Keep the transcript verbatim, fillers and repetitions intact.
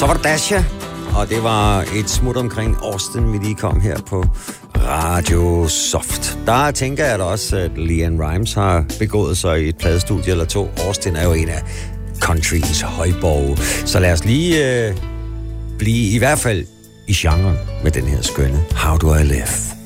Så var der Dasha, og det var et smut omkring Austin, vi lige kom her på Radio Soft. Der tænker jeg da også, at LeAnn Rimes har begået sig i et pladestudie eller to. Austin er jo en af countryens højborge. Så lad os lige øh, blive i hvert fald i genren med den her skønne How Do I Live.